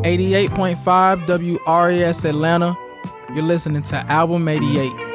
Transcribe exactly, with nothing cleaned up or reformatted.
eighty-eight point five W R E S Atlanta. You're listening to Album eighty-eight.